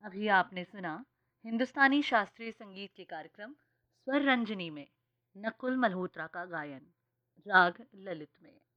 अभी आपने सुना हिंदुस्तानी शास्त्रीय संगीत के कार्यक्रम स्वर रंजनी में नकुल मल्होत्रा का गायन, राग ललित में।